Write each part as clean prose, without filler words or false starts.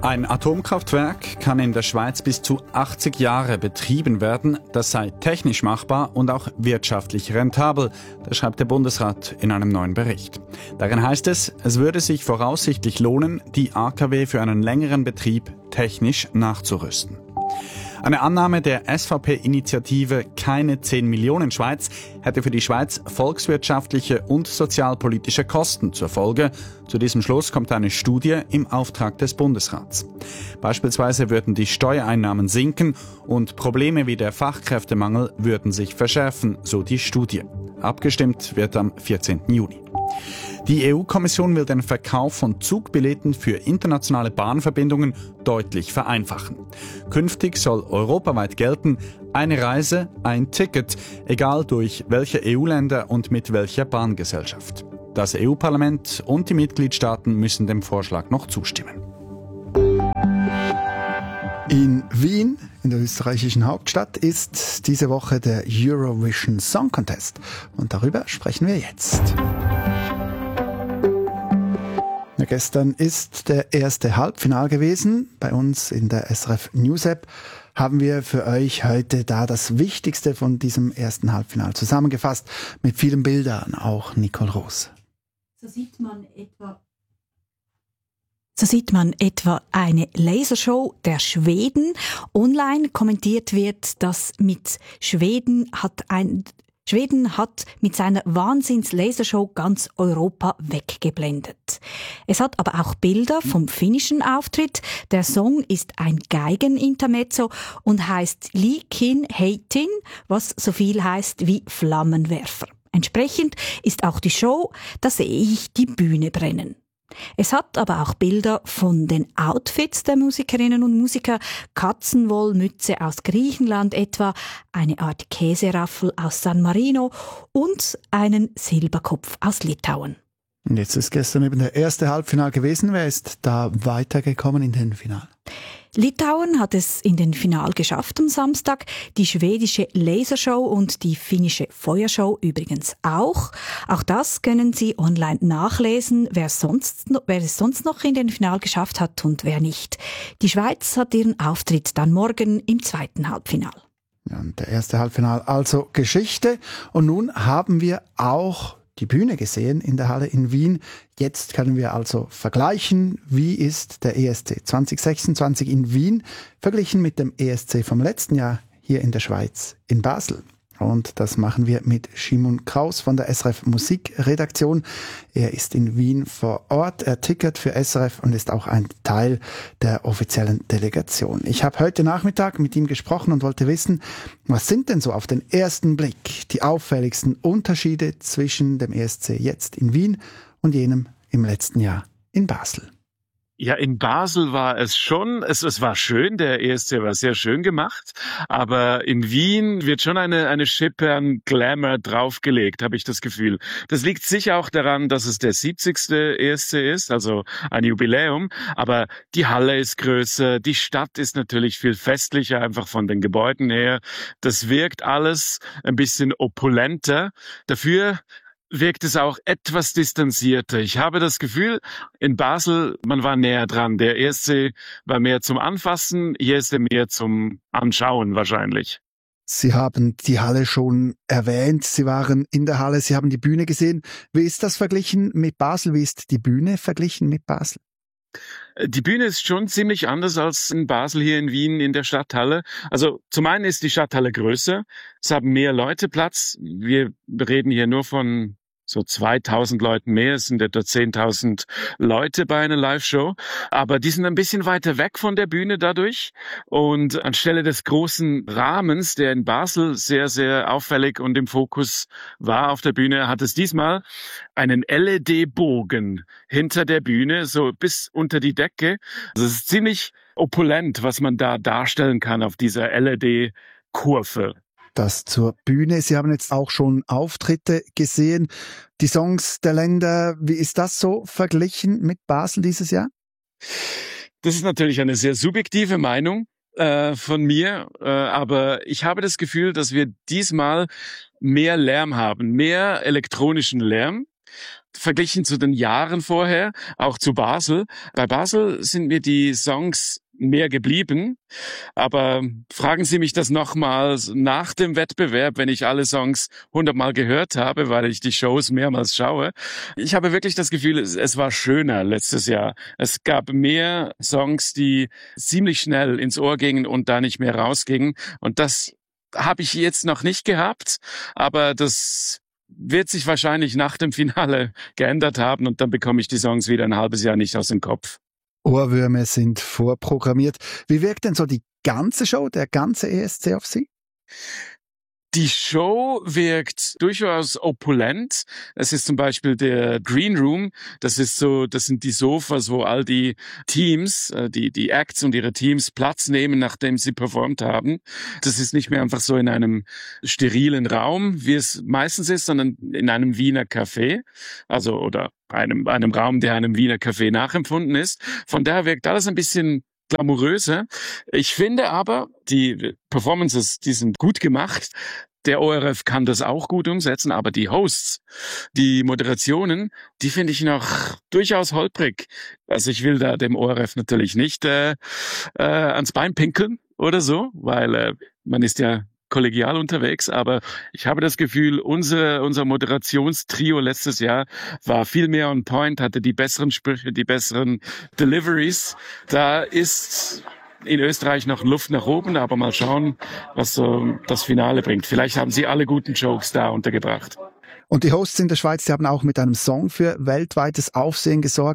Ein Atomkraftwerk kann in der Schweiz bis zu 80 Jahre betrieben werden. Das sei technisch machbar und auch wirtschaftlich rentabel, das schreibt der Bundesrat in einem neuen Bericht. Darin heißt es würde sich voraussichtlich lohnen, die AKW für einen längeren Betrieb technisch nachzurüsten. Eine Annahme der SVP-Initiative Keine 10 Millionen Schweiz hätte für die Schweiz volkswirtschaftliche und sozialpolitische Kosten zur Folge. Zu diesem Schluss kommt eine Studie im Auftrag des Bundesrats. Beispielsweise würden die Steuereinnahmen sinken und Probleme wie der Fachkräftemangel würden sich verschärfen, so die Studie. Abgestimmt wird am 14. Juni. Die EU-Kommission will den Verkauf von Zugbilletten für internationale Bahnverbindungen deutlich vereinfachen. Künftig soll europaweit gelten, eine Reise, ein Ticket, egal durch welche EU-Länder und mit welcher Bahngesellschaft. Das EU-Parlament und die Mitgliedstaaten müssen dem Vorschlag noch zustimmen. In Wien, in der österreichischen Hauptstadt, ist diese Woche der Eurovision Song Contest. Und darüber sprechen wir jetzt. Ja, gestern ist der erste Halbfinal gewesen. Bei uns in der SRF News App haben wir für euch heute da das Wichtigste von diesem ersten Halbfinal zusammengefasst. Mit vielen Bildern, auch Nicole Roos. So sieht man etwa eine Lasershow der Schweden. Online kommentiert wird, dass mit Schweden hat mit seiner Wahnsinns-Lasershow ganz Europa weggeblendet. Es hat aber auch Bilder vom finnischen Auftritt. Der Song ist ein Geigenintermezzo und heißt Liikin Heitin, was so viel heißt wie Flammenwerfer. Entsprechend ist auch die Show, da sehe ich die Bühne brennen. Es hat aber auch Bilder von den Outfits der Musikerinnen und Musiker, Katzenwollmütze aus Griechenland etwa, eine Art Käseraffel aus San Marino und einen Silberkopf aus Litauen. Und jetzt ist gestern eben der erste Halbfinal gewesen. Wer ist da weitergekommen in den Final? Litauen hat es in den Final geschafft am Samstag, die schwedische Lasershow und die finnische Feuershow übrigens auch. Auch das können Sie online nachlesen, wer es sonst noch in den Final geschafft hat und wer nicht. Die Schweiz hat ihren Auftritt dann morgen im zweiten Halbfinal. Ja, und der erste Halbfinal also Geschichte. Und nun haben wir auch die Bühne gesehen in der Halle in Wien. Jetzt können wir also vergleichen, wie ist der ESC 2026 in Wien verglichen mit dem ESC vom letzten Jahr hier in der Schweiz in Basel. Und das machen wir mit Shimon Kraus von der SRF Musikredaktion. Er ist in Wien vor Ort, er tickert für SRF und ist auch ein Teil der offiziellen Delegation. Ich habe heute Nachmittag mit ihm gesprochen und wollte wissen, was sind denn so auf den ersten Blick die auffälligsten Unterschiede zwischen dem ESC jetzt in Wien und jenem im letzten Jahr in Basel? Ja, in Basel war es schon, es war schön, der ESC war sehr schön gemacht, aber in Wien wird schon eine Schippe an Glamour draufgelegt, habe ich das Gefühl. Das liegt sicher auch daran, dass es der 70. ESC ist, also ein Jubiläum, aber die Halle ist größer, die Stadt ist natürlich viel festlicher, einfach von den Gebäuden her. Das wirkt alles ein bisschen opulenter. Dafür wirkt es auch etwas distanzierter. Ich habe das Gefühl, in Basel, man war näher dran. Der ESC war mehr zum Anfassen, hier ist er mehr zum Anschauen wahrscheinlich. Sie haben die Halle schon erwähnt, Sie waren in der Halle, Sie haben die Bühne gesehen. Wie ist das verglichen mit Basel? Wie ist die Bühne verglichen mit Basel? Die Bühne ist schon ziemlich anders als in Basel hier in Wien in der Stadthalle. Also zum einen ist die Stadthalle größer, es haben mehr Leute Platz. Wir reden hier nur von so 2000 Leuten mehr, es sind etwa 10.000 Leute bei einer Live-Show. Aber die sind ein bisschen weiter weg von der Bühne dadurch. Und anstelle des großen Rahmens, der in Basel sehr, sehr auffällig und im Fokus war auf der Bühne, hat es diesmal einen LED-Bogen hinter der Bühne, so bis unter die Decke. Also es ist ziemlich opulent, was man da darstellen kann auf dieser LED-Kurve. Das zur Bühne. Sie haben jetzt auch schon Auftritte gesehen. Die Songs der Länder, wie ist das so verglichen mit Basel dieses Jahr? Das ist natürlich eine sehr subjektive Meinung von mir, aber ich habe das Gefühl, dass wir diesmal mehr Lärm haben, mehr elektronischen Lärm. verglichen zu den Jahren vorher, auch zu Basel. Bei Basel sind mir die Songs mehr geblieben. Aber fragen Sie mich das nochmals nach dem Wettbewerb, wenn ich alle Songs 100-mal gehört habe, weil ich die Shows mehrmals schaue. Ich habe wirklich das Gefühl, es war schöner letztes Jahr. Es gab mehr Songs, die ziemlich schnell ins Ohr gingen und da nicht mehr rausgingen. Und das habe ich jetzt noch nicht gehabt, aber das wird sich wahrscheinlich nach dem Finale geändert haben und dann bekomme ich die Songs wieder ein halbes Jahr nicht aus dem Kopf. Ohrwürmer sind vorprogrammiert. Wie wirkt denn so die ganze Show, der ganze ESC auf Sie? Die Show wirkt durchaus opulent. Es ist zum Beispiel der Green Room. Das sind die Sofas, wo all die Teams, die Acts und ihre Teams Platz nehmen, nachdem sie performt haben. Das ist nicht mehr einfach so in einem sterilen Raum, wie es meistens ist, sondern in einem Wiener Café. Also, oder einem Raum, der einem Wiener Café nachempfunden ist. Von daher wirkt alles ein bisschen glamouröser. Ich finde aber, die Performances, die sind gut gemacht. Der ORF kann das auch gut umsetzen, aber die Hosts, die Moderationen, die finde ich noch durchaus holprig. Also ich will da dem ORF natürlich nicht ans Bein pinkeln oder so, weil man ist ja kollegial unterwegs, aber ich habe das Gefühl, unser Moderationstrio letztes Jahr war viel mehr on point, hatte die besseren Sprüche, die besseren Deliveries. Da ist in Österreich noch Luft nach oben, aber mal schauen, was so das Finale bringt. Vielleicht haben sie alle guten Jokes da untergebracht. Und die Hosts in der Schweiz, die haben auch mit einem Song für weltweites Aufsehen gesorgt.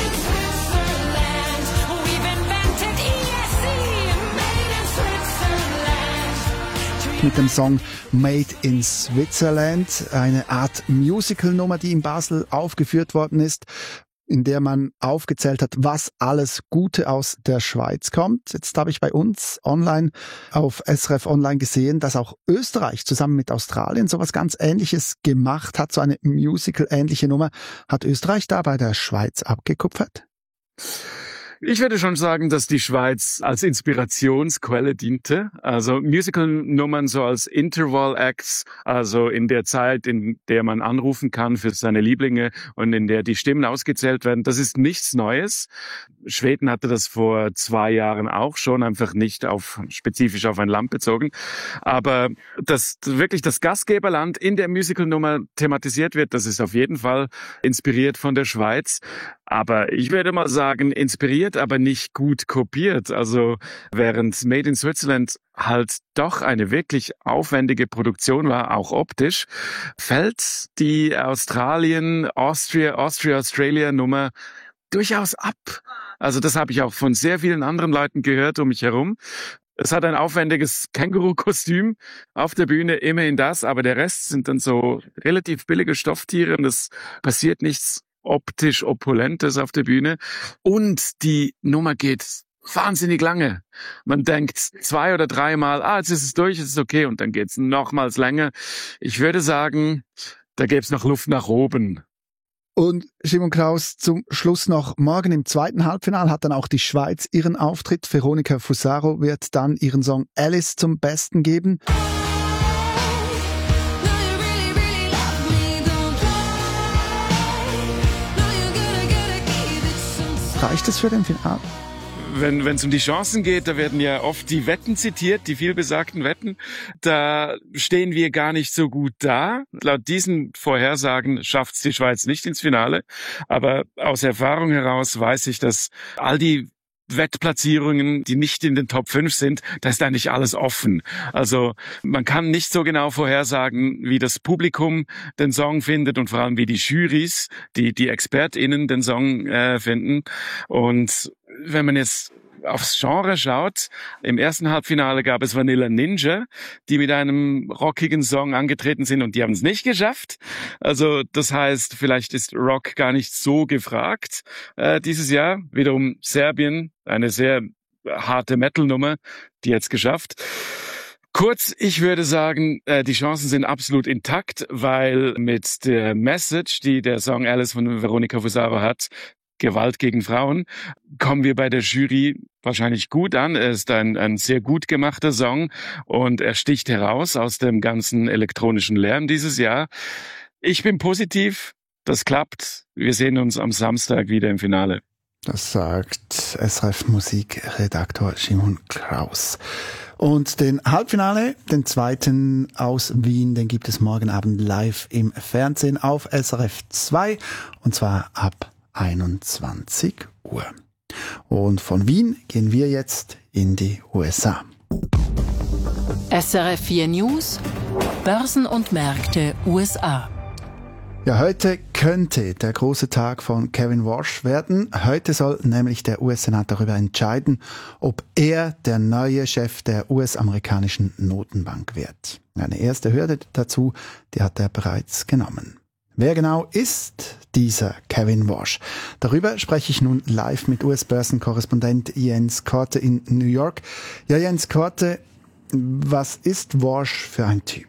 Mit dem Song Made in Switzerland, eine Art Musical-Nummer, die in Basel aufgeführt worden ist, in der man aufgezählt hat, was alles Gute aus der Schweiz kommt. Jetzt habe ich bei uns online auf SRF Online gesehen, dass auch Österreich zusammen mit Australien sowas ganz Ähnliches gemacht hat, so eine Musical-ähnliche Nummer. Hat Österreich da bei der Schweiz abgekupfert? Ich würde schon sagen, dass die Schweiz als Inspirationsquelle diente. Also Musical-Nummern so als Interval-Acts, also in der Zeit, in der man anrufen kann für seine Lieblinge und in der die Stimmen ausgezählt werden, das ist nichts Neues. Schweden hatte das vor 2 Jahren auch schon, einfach nicht spezifisch auf ein Land bezogen. Aber dass wirklich das Gastgeberland in der Musical-Nummer thematisiert wird, das ist auf jeden Fall inspiriert von der Schweiz. Aber ich würde mal sagen, inspiriert, aber nicht gut kopiert. Also während Made in Switzerland halt doch eine wirklich aufwendige Produktion war, auch optisch, fällt die Australia-Nummer durchaus ab. Also das habe ich auch von sehr vielen anderen Leuten gehört um mich herum. Es hat ein aufwendiges Känguru-Kostüm auf der Bühne, immerhin das, aber der Rest sind dann so relativ billige Stofftiere und es passiert nichts optisch Opulentes auf der Bühne. Und die Nummer geht wahnsinnig lange. Man denkt 2 oder 3 Mal, jetzt ist es durch, es ist okay, und dann geht's nochmals länger. Ich würde sagen, da gäbe es noch Luft nach oben. Und Simon Kraus, zum Schluss noch, morgen im zweiten Halbfinale hat dann auch die Schweiz ihren Auftritt. Veronica Fusaro wird dann ihren Song Alice zum Besten geben. Reicht es für den Finale? Wenn es um die Chancen geht, da werden ja oft die Wetten zitiert, die vielbesagten Wetten. Da stehen wir gar nicht so gut da. Laut diesen Vorhersagen schafft es die Schweiz nicht ins Finale. Aber aus Erfahrung heraus weiß ich, dass all die Wettplatzierungen, die nicht in den Top 5 sind, da ist eigentlich alles offen. Also man kann nicht so genau vorhersagen, wie das Publikum den Song findet und vor allem wie die Jurys, die ExpertInnen den Song finden. Und wenn man jetzt aufs Genre schaut, im ersten Halbfinale gab es Vanilla Ninja, die mit einem rockigen Song angetreten sind und die haben es nicht geschafft. Also das heißt, vielleicht ist Rock gar nicht so gefragt dieses Jahr. Wiederum Serbien, eine sehr harte Metal-Nummer, die jetzt geschafft. Kurz, ich würde sagen, die Chancen sind absolut intakt, weil mit der Message, die der Song Alice von Veronica Fusaro hat, Gewalt gegen Frauen, kommen wir bei der Jury wahrscheinlich gut an. Er ist ein sehr gut gemachter Song und er sticht heraus aus dem ganzen elektronischen Lärm dieses Jahr. Ich bin positiv, das klappt. Wir sehen uns am Samstag wieder im Finale. Das sagt SRF-Musikredaktor Simon Kraus. Und den Halbfinale, den zweiten aus Wien, den gibt es morgen Abend live im Fernsehen auf SRF 2 und zwar ab 21 Uhr. Und von Wien gehen wir jetzt in die USA. SRF 4 News, Börsen und Märkte USA. Ja, heute könnte der große Tag von Kevin Warsh werden. Heute soll nämlich der US-Senat darüber entscheiden, ob er der neue Chef der US-amerikanischen Notenbank wird. Eine erste Hürde dazu, die hat er bereits genommen. Wer genau ist dieser Kevin Warsh? Darüber spreche ich nun live mit US-Börsenkorrespondent Jens Korte in New York. Ja, Jens Korte, was ist Warsh für ein Typ?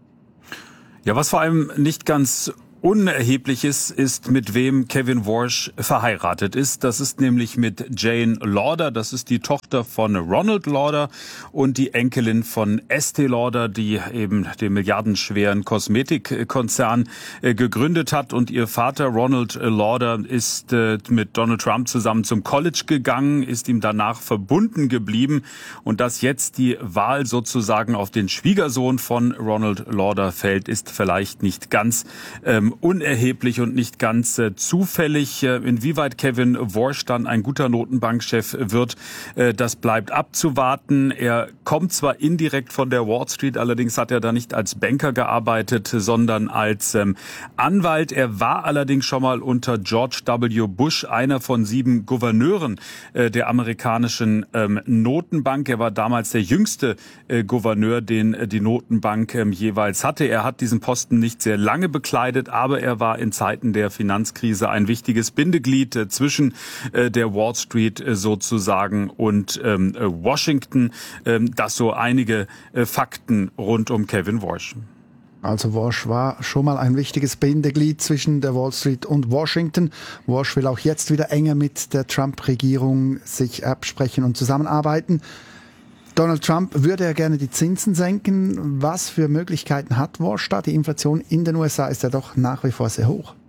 Ja, was vor allem nicht ganz Unerhebliches ist, mit wem Kevin Warsh verheiratet ist. Das ist nämlich mit Jane Lauder. Das ist die Tochter von Ronald Lauder und die Enkelin von Estee Lauder, die eben den milliardenschweren Kosmetikkonzern gegründet hat. Und ihr Vater Ronald Lauder ist mit Donald Trump zusammen zum College gegangen, ist ihm danach verbunden geblieben. Und dass jetzt die Wahl sozusagen auf den Schwiegersohn von Ronald Lauder fällt, ist vielleicht nicht ganz unerheblich und nicht ganz zufällig. Inwieweit Kevin Warsh dann ein guter Notenbankchef wird, das bleibt abzuwarten. Er kommt zwar indirekt von der Wall Street, allerdings hat er da nicht als Banker gearbeitet, sondern als Anwalt. Er war allerdings schon mal unter George W. Bush einer von 7 Gouverneuren der amerikanischen Notenbank. Er war damals der jüngste Gouverneur, den die Notenbank jeweils hatte. Er hat diesen Posten nicht sehr lange bekleidet, aber er war in Zeiten der Finanzkrise ein wichtiges Bindeglied zwischen der Wall Street sozusagen und Washington. Das so einige Fakten rund um Kevin Warsh. Also Warsh war schon mal ein wichtiges Bindeglied zwischen der Wall Street und Washington. Warsh will auch jetzt wieder enger mit der Trump-Regierung sich absprechen und zusammenarbeiten. Donald Trump würde ja gerne die Zinsen senken. Was für Möglichkeiten hat Warsh da? Die Inflation in den USA ist ja doch nach wie vor sehr hoch.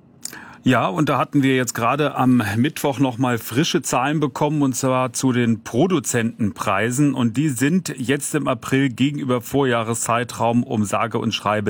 Ja, und da hatten wir jetzt gerade am Mittwoch nochmal frische Zahlen bekommen, und zwar zu den Produzentenpreisen. Und die sind jetzt im April gegenüber Vorjahreszeitraum um sage und schreibe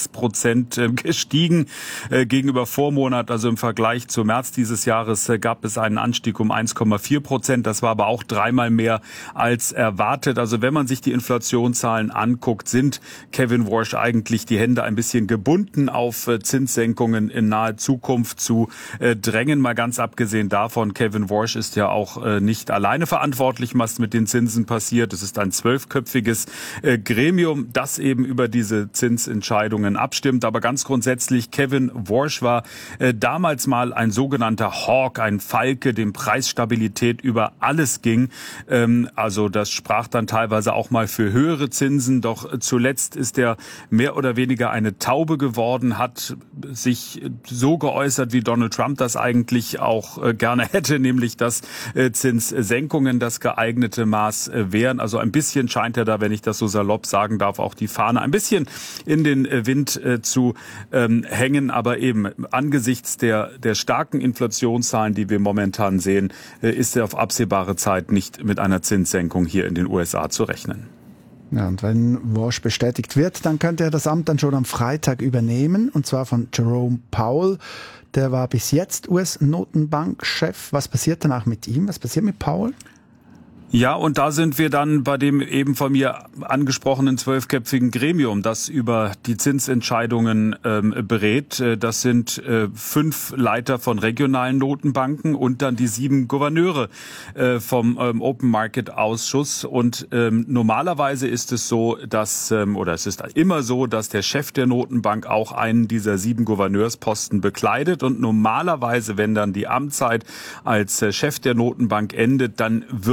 6% gestiegen. Gegenüber Vormonat, also im Vergleich zu März dieses Jahres, gab es einen Anstieg um 1,4%. Das war aber auch 3-mal mehr als erwartet. Also wenn man sich die Inflationszahlen anguckt, sind Kevin Warsh eigentlich die Hände ein bisschen gebunden, auf Zinssenkungen in naher Zukunft zu drängen. Mal ganz abgesehen davon, Kevin Warsh ist ja auch nicht alleine verantwortlich, was mit den Zinsen passiert. Es ist ein 12-köpfiges Gremium, das eben über diese Zinsentscheidungen abstimmt. Aber ganz grundsätzlich, Kevin Warsh war damals mal ein sogenannter Hawk, ein Falke, dem Preisstabilität über alles ging. Also das sprach dann teilweise auch mal für höhere Zinsen. Doch zuletzt ist er mehr oder weniger eine Taube geworden, hat sich so geäußert, wie Donald Trump das eigentlich auch gerne hätte, nämlich dass Zinssenkungen das geeignete Maß wären. Also ein bisschen scheint er da, wenn ich das so salopp sagen darf, auch die Fahne ein bisschen in den Wind zu hängen. Aber eben angesichts der starken Inflationszahlen, die wir momentan sehen, ist er auf absehbare Zeit nicht mit einer Zinssenkung hier in den USA zu rechnen. Ja, und wenn Warsh bestätigt wird, dann könnte er das Amt dann schon am Freitag übernehmen, und zwar von Jerome Powell. Der war bis jetzt US-Notenbankchef. Was passiert danach mit ihm? Was passiert mit Powell? Ja, und da sind wir dann bei dem eben von mir angesprochenen 12-köpfigen Gremium, das über die Zinsentscheidungen berät. Das sind 5 Leiter von regionalen Notenbanken und dann die 7 Gouverneure vom Open Market Ausschuss. Und normalerweise ist es so, dass, oder es ist immer so, dass der Chef der Notenbank auch einen dieser 7 Gouverneursposten bekleidet. Und normalerweise, wenn dann die Amtszeit als Chef der Notenbank endet, dann wird dieser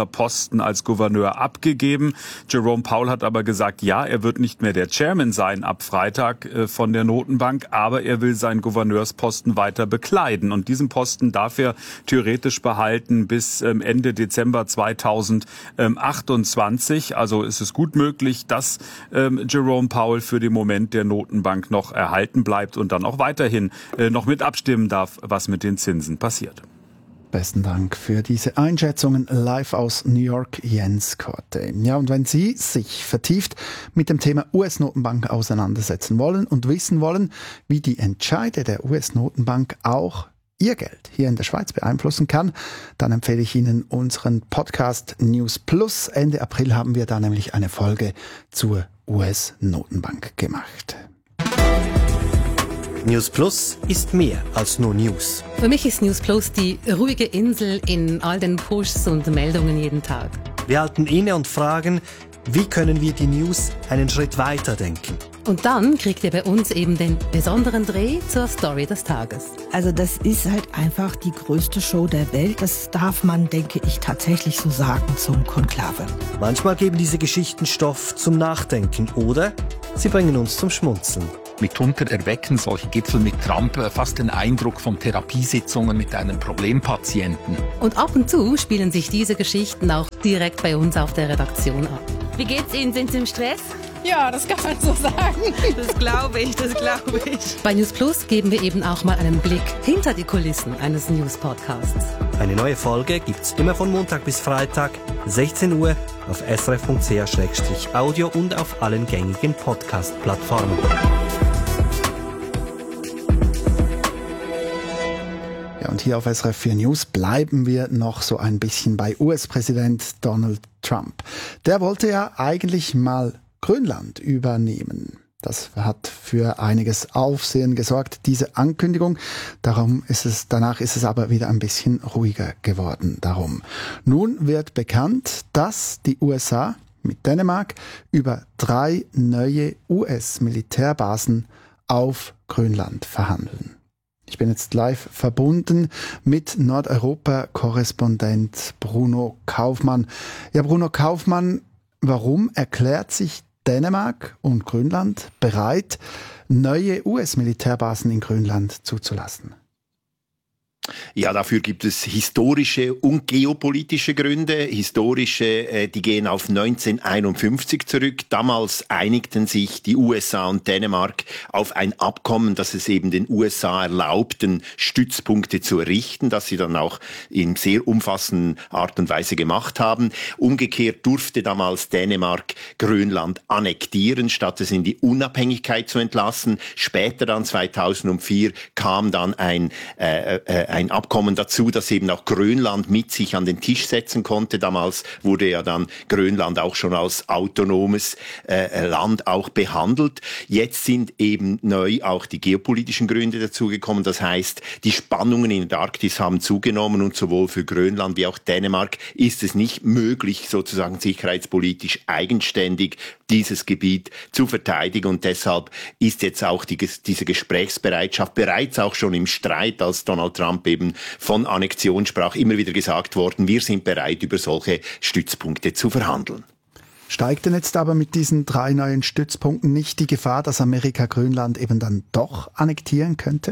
Posten als Gouverneur abgegeben. Jerome Powell hat aber gesagt, ja, er wird nicht mehr der Chairman sein ab Freitag von der Notenbank, aber er will seinen Gouverneursposten weiter bekleiden. Und diesen Posten darf er theoretisch behalten bis Ende Dezember 2028. Also ist es gut möglich, dass Jerome Powell für den Moment der Notenbank noch erhalten bleibt und dann auch weiterhin noch mit abstimmen darf, was mit den Zinsen passiert. Besten Dank für diese Einschätzungen live aus New York, Jens Korte. Ja, und wenn Sie sich vertieft mit dem Thema US-Notenbank auseinandersetzen wollen und wissen wollen, wie die Entscheide der US-Notenbank auch Ihr Geld hier in der Schweiz beeinflussen kann, dann empfehle ich Ihnen unseren Podcast News Plus. Ende April haben wir da nämlich eine Folge zur US-Notenbank gemacht. News Plus ist mehr als nur News. Für mich ist News Plus die ruhige Insel in all den Pushs und Meldungen jeden Tag. Wir halten inne und fragen, wie können wir die News einen Schritt weiter denken? Und dann kriegt ihr bei uns eben den besonderen Dreh zur Story des Tages. Also das ist halt einfach die größte Show der Welt. Das darf man, denke ich, tatsächlich so sagen zum Konklave. Manchmal geben diese Geschichten Stoff zum Nachdenken oder sie bringen uns zum Schmunzeln. Mitunter erwecken solche Gipfel mit Trump fast den Eindruck von Therapiesitzungen mit einem Problempatienten. Und ab und zu spielen sich diese Geschichten auch direkt bei uns auf der Redaktion ab. Wie geht's Ihnen? Sind Sie im Stress? Ja, das kann man so sagen. Das glaube ich. Bei News Plus geben wir eben auch mal einen Blick hinter die Kulissen eines News-Podcasts. Eine neue Folge gibt's immer von Montag bis Freitag, 16 Uhr, auf srf.ch/audio und auf allen gängigen Podcast-Plattformen. Ja, und hier auf SRF 4 News bleiben wir noch so ein bisschen bei US-Präsident Donald Trump. Der wollte ja eigentlich mal Grönland übernehmen. Das hat für einiges Aufsehen gesorgt, diese Ankündigung. Danach ist es aber wieder ein bisschen ruhiger geworden darum. Nun wird bekannt, dass die USA mit Dänemark über 3 neue US-Militärbasen auf Grönland verhandeln. Ich bin jetzt live verbunden mit Nordeuropa-Korrespondent Bruno Kaufmann. Ja, Bruno Kaufmann, warum erklärt sich Dänemark und Grönland bereit, neue US-Militärbasen in Grönland zuzulassen? Ja, dafür gibt es historische und geopolitische Gründe. Historische, die gehen auf 1951 zurück. Damals einigten sich die USA und Dänemark auf ein Abkommen, das es eben den USA erlaubten, Stützpunkte zu errichten, das sie dann auch in sehr umfassenden Art und Weise gemacht haben. Umgekehrt durfte damals Dänemark Grönland annektieren, statt es in die Unabhängigkeit zu entlassen. Später dann 2004 kam dann ein Abkommen dazu, das eben auch Grönland mit sich an den Tisch setzen konnte. Damals wurde ja dann Grönland auch schon als autonomes Land auch behandelt. Jetzt sind eben neu auch die geopolitischen Gründe dazugekommen. Das heißt, die Spannungen in der Arktis haben zugenommen und sowohl für Grönland wie auch Dänemark ist es nicht möglich, sozusagen sicherheitspolitisch eigenständig dieses Gebiet zu verteidigen. Und deshalb ist jetzt auch diese Gesprächsbereitschaft bereits auch schon im Streit, als Donald Trump eben von Annexion sprach, immer wieder gesagt worden, wir sind bereit, über solche Stützpunkte zu verhandeln. Steigt denn jetzt aber mit diesen 3 neuen Stützpunkten nicht die Gefahr, dass Amerika Grönland eben dann doch annektieren könnte?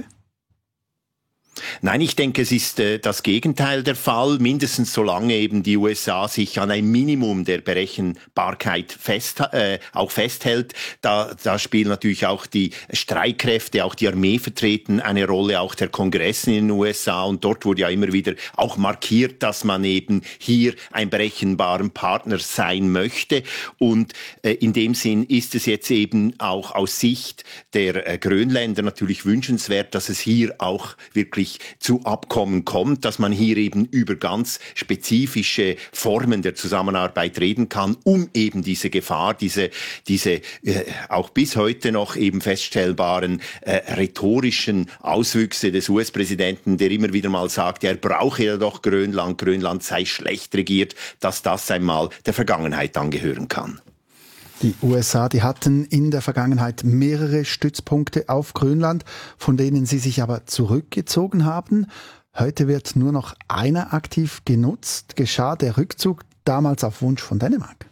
Nein, ich denke, es ist das Gegenteil der Fall, mindestens solange eben die USA sich an ein Minimum der Berechenbarkeit festhält. Da spielen natürlich auch die Streitkräfte, auch die Armee vertreten eine Rolle, auch der Kongress in den USA. Und dort wurde ja immer wieder auch markiert, dass man eben hier ein berechenbaren Partner sein möchte. Und in dem Sinn ist es jetzt eben auch aus Sicht der Grönländer natürlich wünschenswert, dass es hier auch wirklich zu Abkommen kommt, dass man hier eben über ganz spezifische Formen der Zusammenarbeit reden kann, um eben diese Gefahr, diese auch bis heute noch eben feststellbaren rhetorischen Auswüchse des US-Präsidenten, der immer wieder mal sagt, er brauche ja doch Grönland sei schlecht regiert, dass das einmal der Vergangenheit angehören kann. Die USA, die hatten in der Vergangenheit mehrere Stützpunkte auf Grönland, von denen sie sich aber zurückgezogen haben. Heute wird nur noch einer aktiv genutzt. Geschah der Rückzug damals auf Wunsch von Dänemark?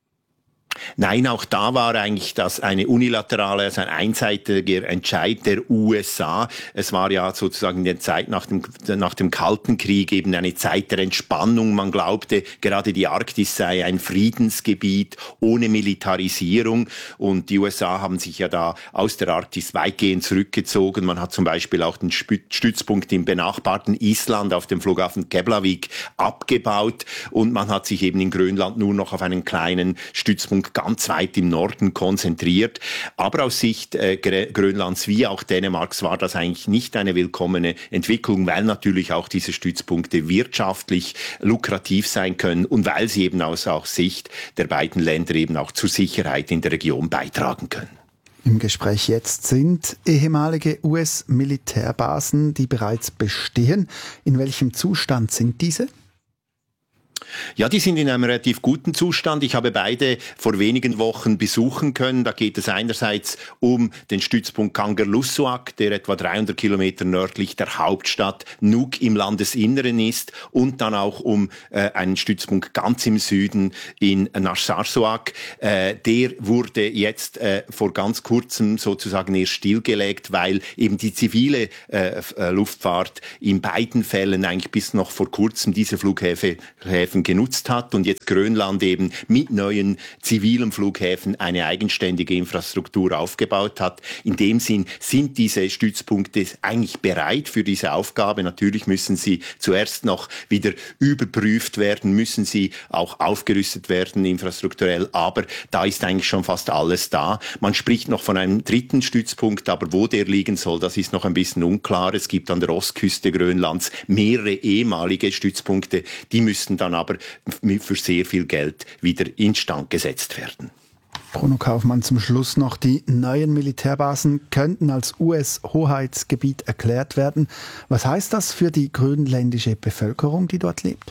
Nein, auch da war eigentlich das eine unilaterale, also ein einseitiger Entscheid der USA. Es war ja sozusagen in der Zeit nach dem Kalten Krieg eben eine Zeit der Entspannung. Man glaubte, gerade die Arktis sei ein Friedensgebiet ohne Militarisierung. Und die USA haben sich ja da aus der Arktis weitgehend zurückgezogen. Man hat zum Beispiel auch den Stützpunkt im benachbarten Island auf dem Flughafen Keflavik abgebaut. Und man hat sich eben in Grönland nur noch auf einen kleinen Stützpunkt ganz weit im Norden konzentriert. Aber aus Sicht Grönlands wie auch Dänemarks war das eigentlich nicht eine willkommene Entwicklung, weil natürlich auch diese Stützpunkte wirtschaftlich lukrativ sein können und weil sie eben aus auch Sicht der beiden Länder eben auch zur Sicherheit in der Region beitragen können. Im Gespräch jetzt sind ehemalige US-Militärbasen, die bereits bestehen. In welchem Zustand sind diese? Ja, die sind in einem relativ guten Zustand. Ich habe beide vor wenigen Wochen besuchen können. Da geht es einerseits um den Stützpunkt Kangerlussuaq, der etwa 300 Kilometer nördlich der Hauptstadt Nuuk im Landesinneren ist, und dann auch um einen Stützpunkt ganz im Süden in Narsarsuaq. Der wurde jetzt vor ganz kurzem sozusagen erst stillgelegt, weil eben die zivile Luftfahrt in beiden Fällen eigentlich bis noch vor kurzem diese Flughäfen genutzt hat und jetzt Grönland eben mit neuen zivilen Flughäfen eine eigenständige Infrastruktur aufgebaut hat. In dem Sinn sind diese Stützpunkte eigentlich bereit für diese Aufgabe. Natürlich müssen sie zuerst noch wieder überprüft werden, müssen sie auch aufgerüstet werden infrastrukturell, aber da ist eigentlich schon fast alles da. Man spricht noch von einem dritten Stützpunkt, aber wo der liegen soll, das ist noch ein bisschen unklar. Es gibt an der Ostküste Grönlands mehrere ehemalige Stützpunkte, die müssten dann aber für sehr viel Geld wieder instand gesetzt werden. Bruno Kaufmann, zum Schluss noch: Die neuen Militärbasen könnten als US-Hoheitsgebiet erklärt werden. Was heißt das für die grönländische Bevölkerung, die dort lebt?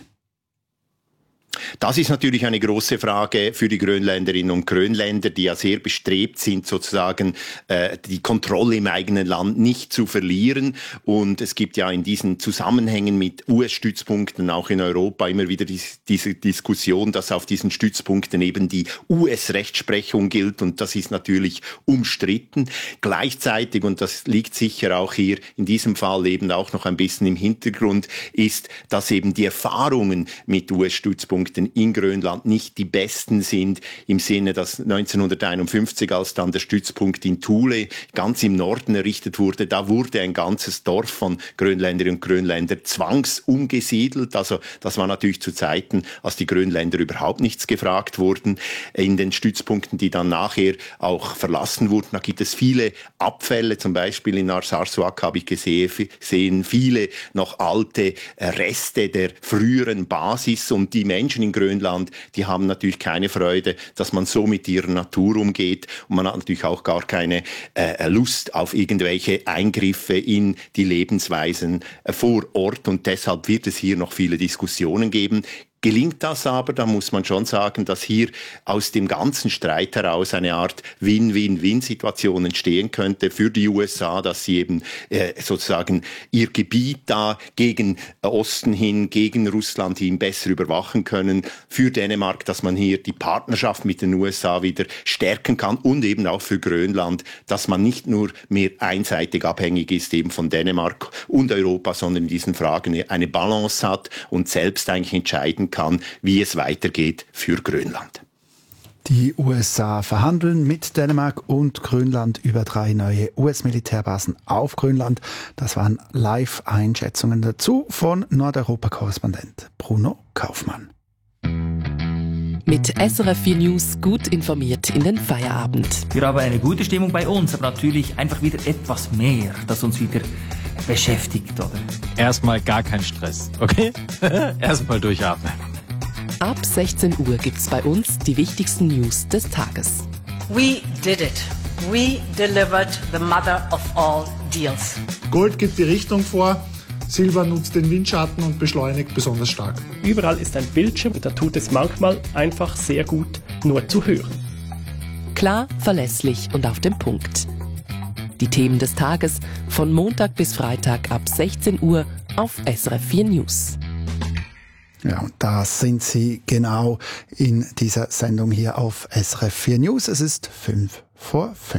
Das ist natürlich eine große Frage für die Grönländerinnen und Grönländer, die ja sehr bestrebt sind, sozusagen die Kontrolle im eigenen Land nicht zu verlieren. Und es gibt ja in diesen Zusammenhängen mit US-Stützpunkten auch in Europa immer wieder diese Diskussion, dass auf diesen Stützpunkten eben die US-Rechtsprechung gilt. Und das ist natürlich umstritten. Gleichzeitig, und das liegt sicher auch hier in diesem Fall eben auch noch ein bisschen im Hintergrund, ist, dass eben die Erfahrungen mit US-Stützpunkten in Grönland nicht die besten sind, im Sinne, dass 1951, als dann der Stützpunkt in Thule ganz im Norden errichtet wurde, da wurde ein ganzes Dorf von Grönländerinnen und Grönländern zwangsumgesiedelt. Also das war natürlich zu Zeiten, als die Grönländer überhaupt nichts gefragt wurden. In den Stützpunkten, die dann nachher auch verlassen wurden, da gibt es viele Abfälle, zum Beispiel in Narsarsuaq habe ich gesehen, viele noch alte Reste der früheren Basis, und die Menschen in Grönland, die haben natürlich keine Freude, dass man so mit ihrer Natur umgeht, und man hat natürlich auch gar keine Lust auf irgendwelche Eingriffe in die Lebensweisen vor Ort, und deshalb wird es hier noch viele Diskussionen geben. Gelingt das aber, dann muss man schon sagen, dass hier aus dem ganzen Streit heraus eine Art Win-Win-Win-Situation entstehen könnte für die USA, dass sie eben sozusagen ihr Gebiet da gegen Osten hin, gegen Russland hin besser überwachen können. Für Dänemark, dass man hier die Partnerschaft mit den USA wieder stärken kann, und eben auch für Grönland, dass man nicht nur mehr einseitig abhängig ist eben von Dänemark und Europa, sondern in diesen Fragen eine Balance hat und selbst eigentlich entscheiden kann, wie es weitergeht für Grönland. Die USA verhandeln mit Dänemark und Grönland über 3 neue US-Militärbasen auf Grönland. Das waren Live-Einschätzungen dazu von Nordeuropa-Korrespondent Bruno Kaufmann. Mit SRF 4 News gut informiert in den Feierabend. Wir haben eine gute Stimmung bei uns, aber natürlich einfach wieder etwas mehr, das uns wieder beschäftigt, oder? Erstmal gar kein Stress, okay? Erstmal durchatmen. Ab 16 Uhr gibt's bei uns die wichtigsten News des Tages. We did it. We delivered the mother of all deals. Gold gibt die Richtung vor, Silber nutzt den Windschatten und beschleunigt besonders stark. Überall ist ein Bildschirm und da tut es manchmal einfach sehr gut, nur zu hören. Klar, verlässlich und auf den Punkt. Die Themen des Tages von Montag bis Freitag ab 16 Uhr auf SRF 4 News. Ja, und da sind Sie genau in dieser Sendung hier auf SRF 4 News. Es ist 5:05.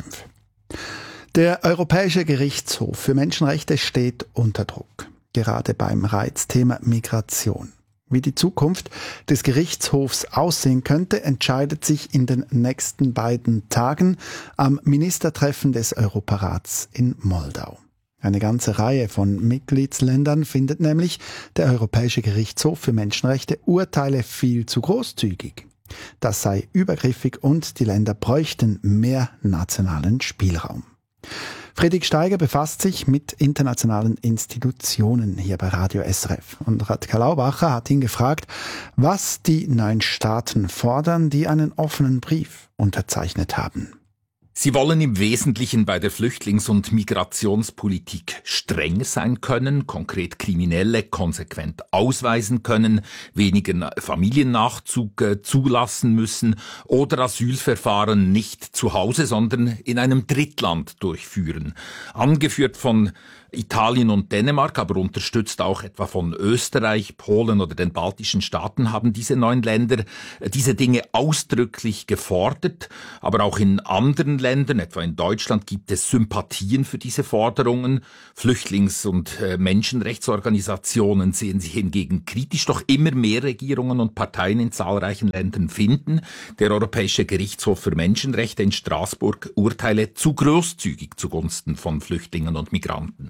Der Europäische Gerichtshof für Menschenrechte steht unter Druck, gerade beim Reizthema Migration. Wie die Zukunft des Gerichtshofs aussehen könnte, entscheidet sich in den nächsten beiden Tagen am Ministertreffen des Europarats in Moldau. Eine ganze Reihe von Mitgliedsländern findet nämlich der Europäische Gerichtshof für Menschenrechte Urteile viel zu großzügig. Das sei übergriffig und die Länder bräuchten mehr nationalen Spielraum. Friedrich Steiger befasst sich mit internationalen Institutionen hier bei Radio SRF. Und Radka Laubacher hat ihn gefragt, was die 9 Staaten fordern, die einen offenen Brief unterzeichnet haben. Sie wollen im Wesentlichen bei der Flüchtlings- und Migrationspolitik streng sein können, konkret Kriminelle konsequent ausweisen können, weniger Familiennachzug zulassen müssen oder Asylverfahren nicht zu Hause, sondern in einem Drittland durchführen. Angeführt von Italien und Dänemark, aber unterstützt auch etwa von Österreich, Polen oder den baltischen Staaten, haben diese 9 Länder diese Dinge ausdrücklich gefordert. Aber auch in anderen Ländern, etwa in Deutschland, gibt es Sympathien für diese Forderungen. Flüchtlings- und Menschenrechtsorganisationen sehen sich hingegen kritisch, doch immer mehr Regierungen und Parteien in zahlreichen Ländern finden, der Europäische Gerichtshof für Menschenrechte in Straßburg urteile zu großzügig zugunsten von Flüchtlingen und Migranten.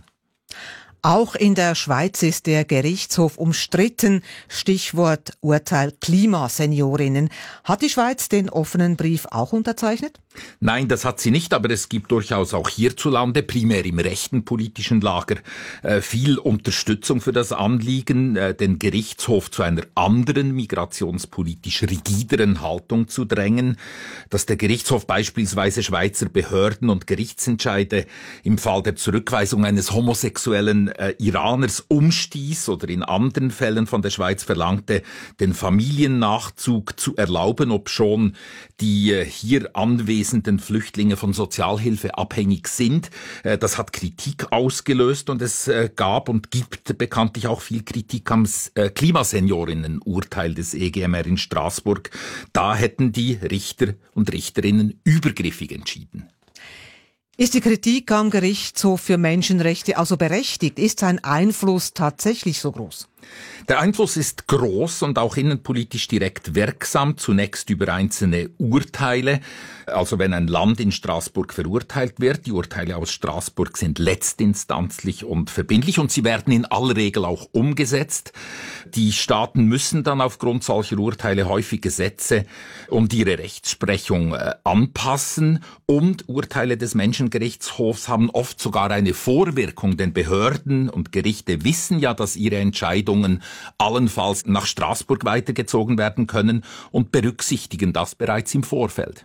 Auch in der Schweiz ist der Gerichtshof umstritten. Stichwort Urteil Klimaseniorinnen. Hat die Schweiz den offenen Brief auch unterzeichnet? Nein, das hat sie nicht, aber es gibt durchaus auch hierzulande, primär im rechten politischen Lager, viel Unterstützung für das Anliegen, den Gerichtshof zu einer anderen migrationspolitisch rigideren Haltung zu drängen, dass der Gerichtshof beispielsweise Schweizer Behörden und Gerichtsentscheide im Fall der Zurückweisung eines homosexuellen Iraners umstieß oder in anderen Fällen von der Schweiz verlangte, den Familiennachzug zu erlauben, obschon die hier anwesenden Flüchtlinge von Sozialhilfe abhängig sind. Das hat Kritik ausgelöst und es gab und gibt bekanntlich auch viel Kritik am Klimaseniorinnen-Urteil des EGMR in Straßburg. Da hätten die Richter und Richterinnen übergriffig entschieden. Ist die Kritik am Gerichtshof für Menschenrechte also berechtigt? Ist sein Einfluss tatsächlich so groß? Der Einfluss ist groß und auch innenpolitisch direkt wirksam, zunächst über einzelne Urteile. Also wenn ein Land in Straßburg verurteilt wird, die Urteile aus Straßburg sind letztinstanzlich und verbindlich und sie werden in aller Regel auch umgesetzt. Die Staaten müssen dann aufgrund solcher Urteile häufig Gesetze und ihre Rechtsprechung anpassen und Urteile des Menschengerichtshofs haben oft sogar eine Vorwirkung, denn Behörden und Gerichte wissen ja, dass ihre Entscheidungen allenfalls nach Straßburg weitergezogen werden können und berücksichtigen das bereits im Vorfeld.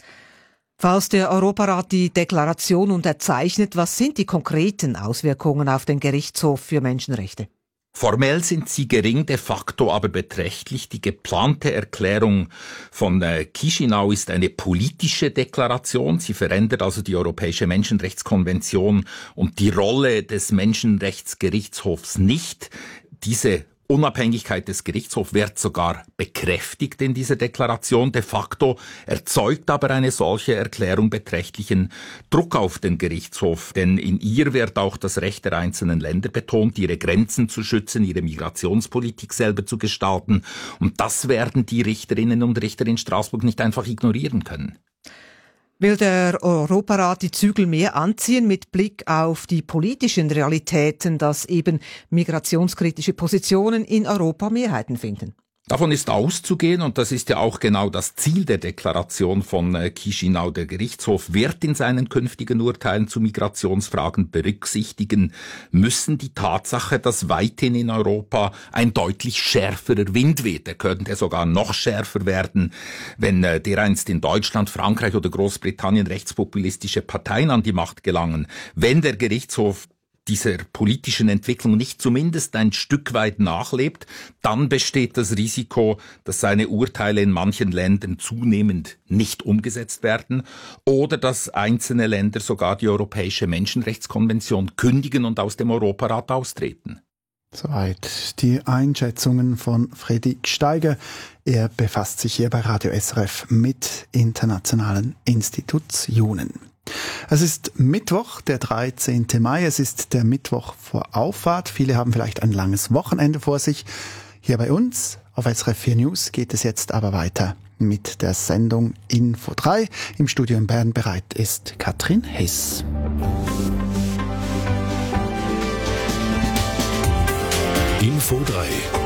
Falls der Europarat die Deklaration unterzeichnet, was sind die konkreten Auswirkungen auf den Gerichtshof für Menschenrechte? Formell sind sie gering, de facto aber beträchtlich. Die geplante Erklärung von Chișinău ist eine politische Deklaration. Sie verändert also die Europäische Menschenrechtskonvention und die Rolle des Menschenrechtsgerichtshofs nicht. Diese Unabhängigkeit des Gerichtshofs wird sogar bekräftigt in dieser Deklaration. De facto erzeugt aber eine solche Erklärung beträchtlichen Druck auf den Gerichtshof, denn in ihr wird auch das Recht der einzelnen Länder betont, ihre Grenzen zu schützen, ihre Migrationspolitik selber zu gestalten. Und das werden die Richterinnen und Richter in Straßburg nicht einfach ignorieren können. Will der Europarat die Zügel mehr anziehen mit Blick auf die politischen Realitäten, dass eben migrationskritische Positionen in Europa Mehrheiten finden? Davon ist auszugehen und das ist ja auch genau das Ziel der Deklaration von Chișinău. Der Gerichtshof wird in seinen künftigen Urteilen zu Migrationsfragen berücksichtigen müssen die Tatsache, dass weithin in Europa ein deutlich schärferer Wind weht. Er könnte sogar noch schärfer werden, wenn dereinst in Deutschland, Frankreich oder Großbritannien rechtspopulistische Parteien an die Macht gelangen. Wenn der Gerichtshof dieser politischen Entwicklung nicht zumindest ein Stück weit nachlebt, dann besteht das Risiko, dass seine Urteile in manchen Ländern zunehmend nicht umgesetzt werden oder dass einzelne Länder sogar die Europäische Menschenrechtskonvention kündigen und aus dem Europarat austreten. Soweit die Einschätzungen von Fredrik Steiger. Er befasst sich hier bei Radio SRF mit internationalen Institutionen. Es ist Mittwoch, der 13. Mai. Es ist der Mittwoch vor Auffahrt. Viele haben vielleicht ein langes Wochenende vor sich. Hier bei uns auf SRF 4 News geht es jetzt aber weiter mit der Sendung Info 3. Im Studio in Bern bereit ist Katrin Hiss. Info 3.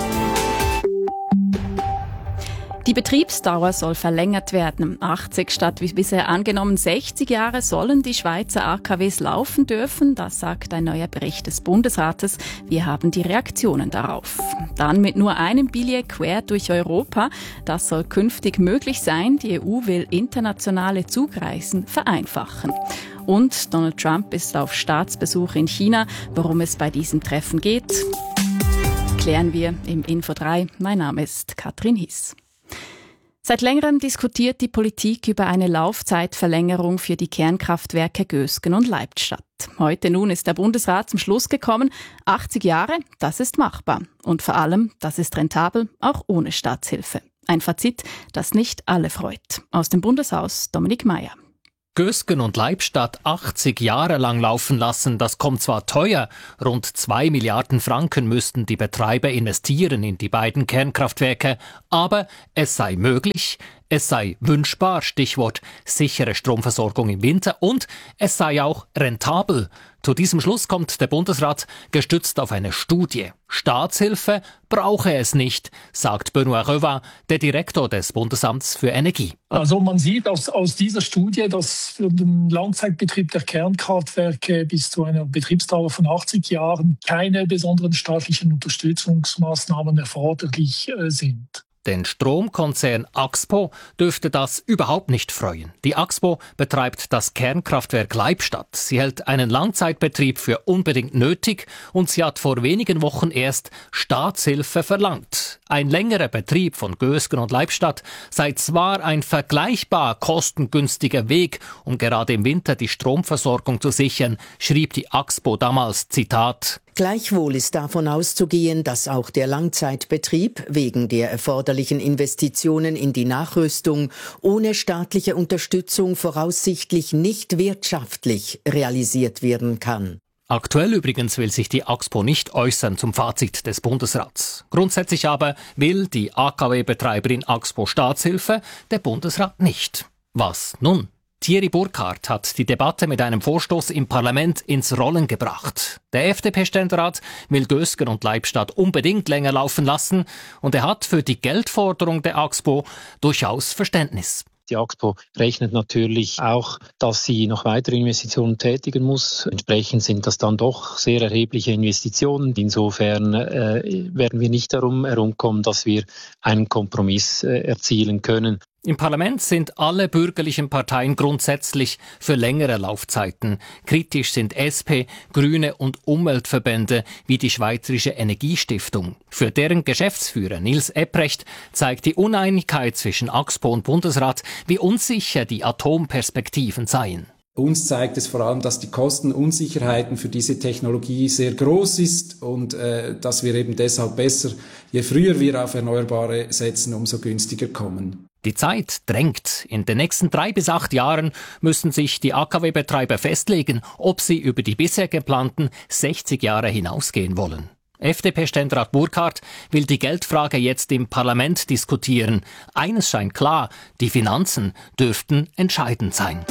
Die Betriebsdauer soll verlängert werden. 80 statt wie bisher angenommen 60 Jahre sollen die Schweizer AKWs laufen dürfen. Das sagt ein neuer Bericht des Bundesrates. Wir haben die Reaktionen darauf. Dann mit nur einem Billett quer durch Europa. Das soll künftig möglich sein. Die EU will internationale Zugreisen vereinfachen. Und Donald Trump ist auf Staatsbesuch in China. Worum es bei diesem Treffen geht, klären wir im Info 3. Mein Name ist Katrin Hiss. Seit längerem diskutiert die Politik über eine Laufzeitverlängerung für die Kernkraftwerke Gösgen und Leibstadt. Heute nun ist der Bundesrat zum Schluss gekommen, 80 Jahre, das ist machbar. Und vor allem, das ist rentabel, auch ohne Staatshilfe. Ein Fazit, das nicht alle freut. Aus dem Bundeshaus Dominik Meier. Gösgen und Leibstadt 80 Jahre lang laufen lassen, das kommt zwar teuer, rund 2 Milliarden Franken müssten die Betreiber investieren in die beiden Kernkraftwerke, aber es sei möglich, es sei wünschbar, Stichwort sichere Stromversorgung im Winter, und es sei auch rentabel. Zu diesem Schluss kommt der Bundesrat, gestützt auf eine Studie. Staatshilfe brauche es nicht, sagt Benoît Revin, der Direktor des Bundesamts für Energie. Also man sieht aus dieser Studie, dass für den Langzeitbetrieb der Kernkraftwerke bis zu einer Betriebsdauer von 80 Jahren keine besonderen staatlichen Unterstützungsmaßnahmen erforderlich sind. Den Stromkonzern Axpo dürfte das überhaupt nicht freuen. Die Axpo betreibt das Kernkraftwerk Leibstadt. Sie hält einen Langzeitbetrieb für unbedingt nötig und sie hat vor wenigen Wochen erst Staatshilfe verlangt. Ein längerer Betrieb von Gösgen und Leibstadt sei zwar ein vergleichbar kostengünstiger Weg, um gerade im Winter die Stromversorgung zu sichern, schrieb die Axpo damals, Zitat: Gleichwohl ist davon auszugehen, dass auch der Langzeitbetrieb wegen der erforderlichen Investitionen in die Nachrüstung ohne staatliche Unterstützung voraussichtlich nicht wirtschaftlich realisiert werden kann. Aktuell übrigens will sich die Axpo nicht äußern zum Fazit des Bundesrats. Grundsätzlich aber will die AKW-Betreiberin Axpo Staatshilfe, der Bundesrat nicht. Was nun? Thierry Burkhardt hat die Debatte mit einem Vorstoß im Parlament ins Rollen gebracht. Der FDP-Ständerat will Gösgen und Leibstadt unbedingt länger laufen lassen und er hat für die Geldforderung der Axpo durchaus Verständnis. Die Axpo rechnet natürlich auch, dass sie noch weitere Investitionen tätigen muss. Entsprechend sind das dann doch sehr erhebliche Investitionen. Insofern werden wir nicht darum herumkommen, dass wir einen Kompromiss erzielen können. Im Parlament sind alle bürgerlichen Parteien grundsätzlich für längere Laufzeiten. Kritisch sind SP, Grüne und Umweltverbände wie die Schweizerische Energiestiftung. Für deren Geschäftsführer Nils Epprecht zeigt die Uneinigkeit zwischen Axpo und Bundesrat, wie unsicher die Atomperspektiven seien. Uns zeigt es vor allem, dass die Kostenunsicherheiten für diese Technologie sehr groß ist und dass wir eben deshalb besser, je früher wir auf Erneuerbare setzen, umso günstiger kommen. Die Zeit drängt. In den nächsten 3 bis 8 Jahren müssen sich die AKW-Betreiber festlegen, ob sie über die bisher geplanten 60 Jahre hinausgehen wollen. FDP-Ständerat Burkhardt will die Geldfrage jetzt im Parlament diskutieren. Eines scheint klar, die Finanzen dürften entscheidend sein.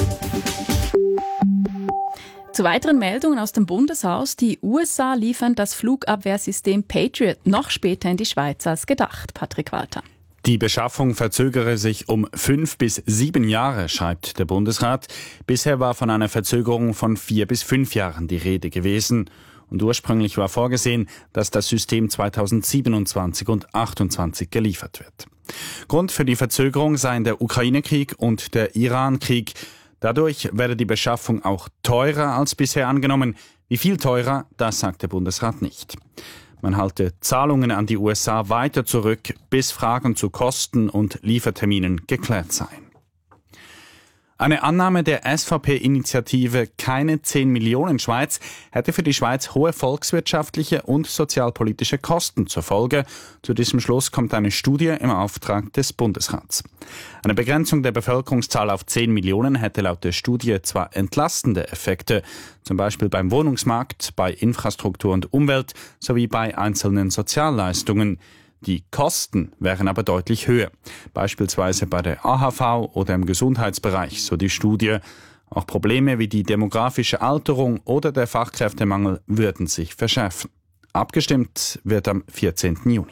Zu weiteren Meldungen aus dem Bundeshaus. Die USA liefern das Flugabwehrsystem Patriot noch später in die Schweiz als gedacht. Patrick Walter. Die Beschaffung verzögere sich um 5 bis 7 Jahre, schreibt der Bundesrat. Bisher war von einer Verzögerung von 4 bis 5 Jahren die Rede gewesen. Und ursprünglich war vorgesehen, dass das System 2027 und 2028 geliefert wird. Grund für die Verzögerung seien der Ukraine-Krieg und der Iran-Krieg. Dadurch werde die Beschaffung auch teurer als bisher angenommen. Wie viel teurer, das sagt der Bundesrat nicht. Man halte Zahlungen an die USA weiter zurück, bis Fragen zu Kosten und Lieferterminen geklärt seien. Eine Annahme der SVP-Initiative Keine 10 Millionen Schweiz hätte für die Schweiz hohe volkswirtschaftliche und sozialpolitische Kosten zur Folge. Zu diesem Schluss kommt eine Studie im Auftrag des Bundesrats. Eine Begrenzung der Bevölkerungszahl auf 10 Millionen hätte laut der Studie zwar entlastende Effekte, zum Beispiel beim Wohnungsmarkt, bei Infrastruktur und Umwelt sowie bei einzelnen Sozialleistungen. Die Kosten wären aber deutlich höher, beispielsweise bei der AHV oder im Gesundheitsbereich, so die Studie. Auch Probleme wie die demografische Alterung oder der Fachkräftemangel würden sich verschärfen. Abgestimmt wird am 14. Juni.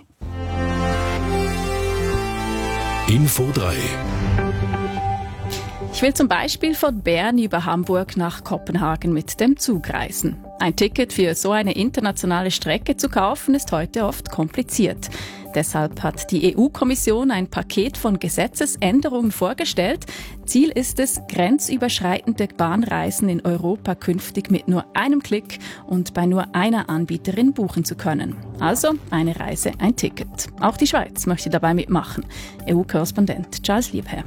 Info 3. Ich will zum Beispiel von Bern über Hamburg nach Kopenhagen mit dem Zug reisen. Ein Ticket für so eine internationale Strecke zu kaufen, ist heute oft kompliziert. Deshalb hat die EU-Kommission ein Paket von Gesetzesänderungen vorgestellt. Ziel ist es, grenzüberschreitende Bahnreisen in Europa künftig mit nur einem Klick und bei nur einer Anbieterin buchen zu können. Also eine Reise, ein Ticket. Auch die Schweiz möchte dabei mitmachen. EU-Korrespondent Charles Liebherr.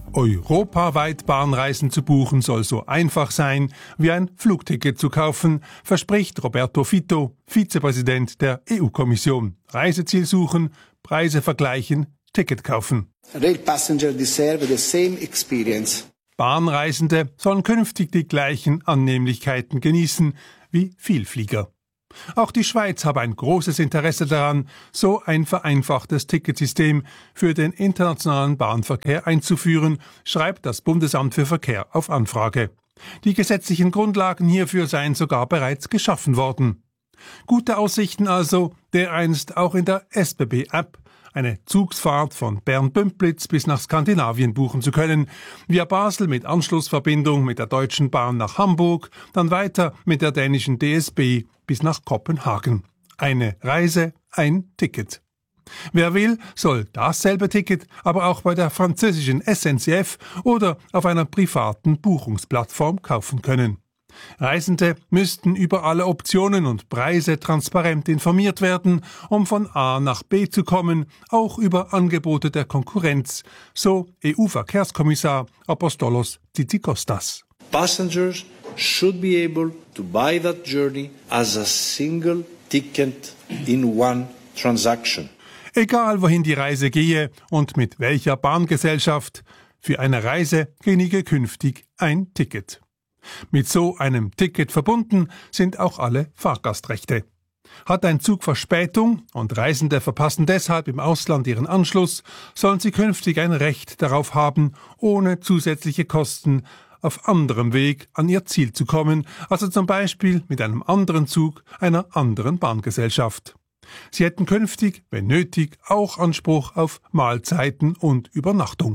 Europaweit Bahnreisen zu buchen soll so einfach sein, wie ein Flugticket zu kaufen, verspricht Roberto Fitto, Vizepräsident der EU-Kommission. Reiseziel suchen, Preise vergleichen, Ticket kaufen. Rail passengers deserve the same experience. Bahnreisende sollen künftig die gleichen Annehmlichkeiten genießen wie Vielflieger. Auch die Schweiz habe ein großes Interesse daran, so ein vereinfachtes Ticketsystem für den internationalen Bahnverkehr einzuführen, schreibt das Bundesamt für Verkehr auf Anfrage. Die gesetzlichen Grundlagen hierfür seien sogar bereits geschaffen worden. Gute Aussichten also, dereinst auch in der SBB-App eine Zugsfahrt von Bern-Bümplitz bis nach Skandinavien buchen zu können, via Basel mit Anschlussverbindung mit der Deutschen Bahn nach Hamburg, dann weiter mit der dänischen DSB bis nach Kopenhagen. Eine Reise, ein Ticket. Wer will, soll dasselbe Ticket aber auch bei der französischen SNCF oder auf einer privaten Buchungsplattform kaufen können. Reisende müssten über alle Optionen und Preise transparent informiert werden, um von A nach B zu kommen, auch über Angebote der Konkurrenz, so EU-Verkehrskommissar Apostolos Tzitzikostas. Passengers should be able to buy that journey as a single ticket in one transaction. Egal wohin die Reise gehe und mit welcher Bahngesellschaft, für eine Reise genüge künftig ein Ticket. Mit so einem Ticket verbunden sind auch alle Fahrgastrechte. Hat ein Zug Verspätung und Reisende verpassen deshalb im Ausland ihren Anschluss, sollen sie künftig ein Recht darauf haben, ohne zusätzliche Kosten auf anderem Weg an ihr Ziel zu kommen, also zum Beispiel mit einem anderen Zug einer anderen Bahngesellschaft. Sie hätten künftig, wenn nötig, auch Anspruch auf Mahlzeiten und Übernachtung.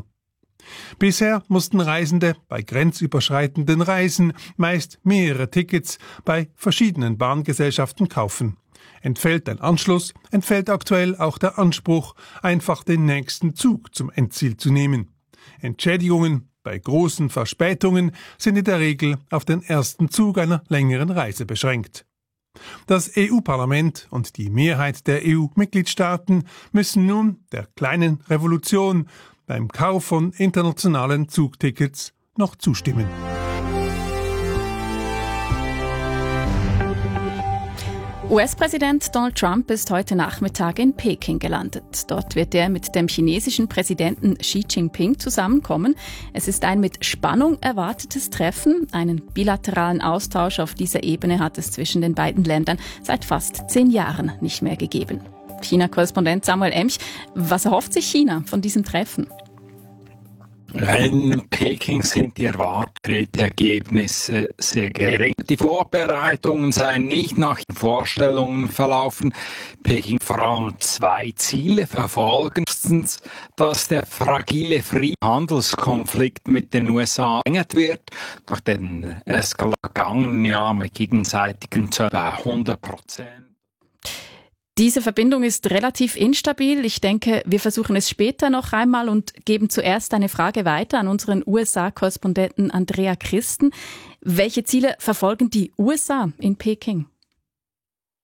Bisher mussten Reisende bei grenzüberschreitenden Reisen meist mehrere Tickets bei verschiedenen Bahngesellschaften kaufen. Entfällt ein Anschluss, entfällt aktuell auch der Anspruch, einfach den nächsten Zug zum Endziel zu nehmen. Entschädigungen bei großen Verspätungen sind in der Regel auf den ersten Zug einer längeren Reise beschränkt. Das EU-Parlament und die Mehrheit der EU-Mitgliedstaaten müssen nun der kleinen Revolution beim Kauf von internationalen Zugtickets noch zustimmen. US-Präsident Donald Trump ist heute Nachmittag in Peking gelandet. Dort wird er mit dem chinesischen Präsidenten Xi Jinping zusammenkommen. Es ist ein mit Spannung erwartetes Treffen. Einen bilateralen Austausch auf dieser Ebene hat es zwischen den beiden Ländern seit fast 10 Jahren nicht mehr gegeben. China-Korrespondent Samuel Emch, was erhofft sich China von diesem Treffen? In Peking sind die erwarteten Ergebnisse sehr gering. Die Vorbereitungen seien nicht nach den Vorstellungen verlaufen. Peking vor allem 2 Ziele verfolgen. Erstens, dass der fragile Handelskonflikt mit den USA verlängert wird, durch den vergangenen Jahr mit gegenseitigen bei 100%. Diese Verbindung ist relativ instabil. Ich denke, wir versuchen es später noch einmal und geben zuerst eine Frage weiter an unseren USA-Korrespondenten Andrea Christen. Welche Ziele verfolgen die USA in Peking?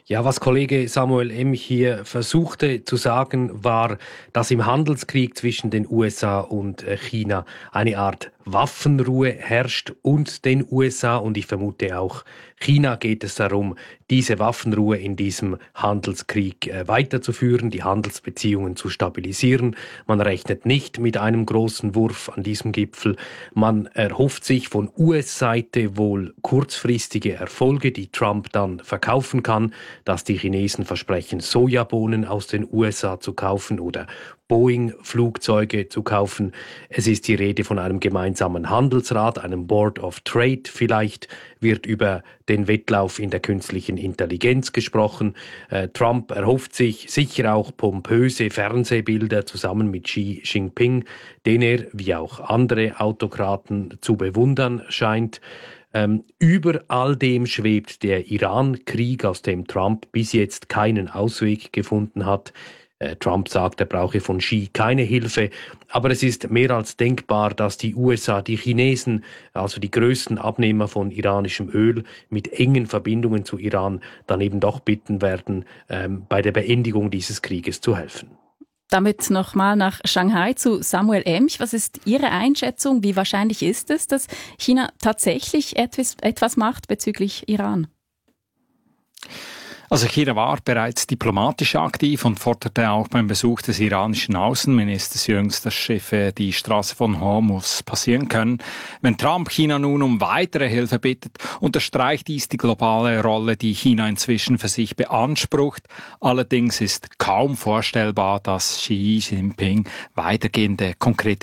Ja, was Kollege Samuel Emch hier versuchte zu sagen, war, dass im Handelskrieg zwischen den USA und China eine Art Waffenruhe herrscht und den USA, und ich vermute auch China geht es darum, diese Waffenruhe in diesem Handelskrieg weiterzuführen, die Handelsbeziehungen zu stabilisieren. Man rechnet nicht mit einem großen Wurf an diesem Gipfel. Man erhofft sich von US-Seite wohl kurzfristige Erfolge, die Trump dann verkaufen kann, dass die Chinesen versprechen, Sojabohnen aus den USA zu kaufen oder Boeing-Flugzeuge zu kaufen. Es ist die Rede von einem gemeinsamen Handelsrat, einem Board of Trade. Vielleicht wird über den Wettlauf in der künstlichen Intelligenz gesprochen. Trump erhofft sich sicher auch pompöse Fernsehbilder zusammen mit Xi Jinping, den er, wie auch andere Autokraten, zu bewundern scheint. Über all dem schwebt der Iran-Krieg, aus dem Trump bis jetzt keinen Ausweg gefunden hat. Trump sagt, er brauche von Xi keine Hilfe, aber es ist mehr als denkbar, dass die USA die Chinesen, also die größten Abnehmer von iranischem Öl, mit engen Verbindungen zu Iran dann eben doch bitten werden, bei der Beendigung dieses Krieges zu helfen. Damit nochmal nach Shanghai zu Samuel Emch. Was ist Ihre Einschätzung? Wie wahrscheinlich ist es, dass China tatsächlich etwas macht bezüglich Iran? Also China war bereits diplomatisch aktiv und forderte auch beim Besuch des iranischen Außenministers jüngst, dass Schiffe die Straße von Hormuz passieren können. Wenn Trump China nun um weitere Hilfe bittet, unterstreicht dies die globale Rolle, die China inzwischen für sich beansprucht. Allerdings ist kaum vorstellbar, dass Xi Jinping weitergehende konkrete